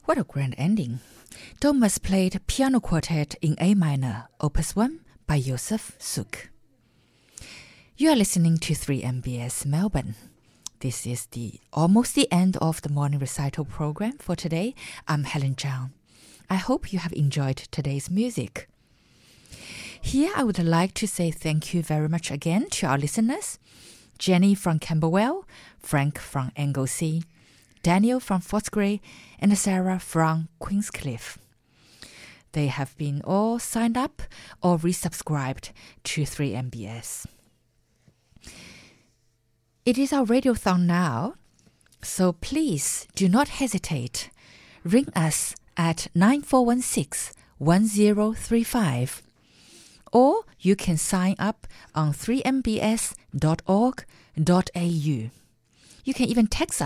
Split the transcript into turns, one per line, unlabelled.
What a grand ending. Thomas played Piano Quartet in A minor, Opus 1 by Joseph Suk. You are listening to 3MBS Melbourne. This is almost the end of the morning recital program for today. I'm Helen Zhang. I hope you have enjoyed today's music. Here I would like to say thank you very much again to our listeners. Jenny from Camberwell, Frank from Anglesea, Daniel from Footscray, and Sarah from Queenscliff. They have been all signed up or resubscribed to 3MBS. It is our radiothon now, so please do not hesitate. Ring us at 9416-1035, or you can sign up on 3mbs.org.au. You can even text